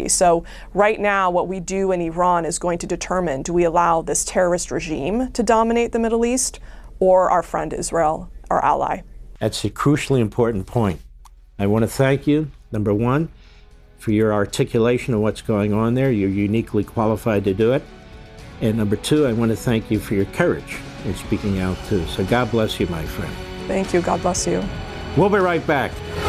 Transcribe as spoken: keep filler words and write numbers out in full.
So right now, what we do in Iran is going to determine, do we allow this terrorist regime to dominate the Middle East, or our friend Israel, our ally? That's a crucially important point. I want to thank you, number one, for your articulation of what's going on there. You're uniquely qualified to do it. And number two, I want to thank you for your courage in speaking out too. So God bless you, my friend. Thank you. God bless you. We'll be right back.